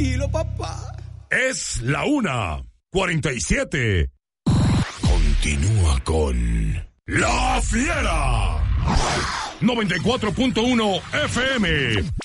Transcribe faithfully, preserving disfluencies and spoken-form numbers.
tranquilo, papá. Es la una cuarenta y siete. Continúa con La Fiera. noventa y cuatro punto uno F M.